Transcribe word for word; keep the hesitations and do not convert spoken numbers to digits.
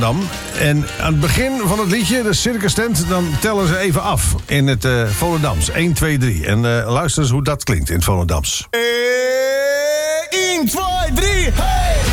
Volendam. En aan het begin van het liedje, de circus tent, dan tellen ze even af in het uh, Volendams. één, twee, drie. En uh, luister eens hoe dat klinkt in het Volendams. één, twee, drie, hey!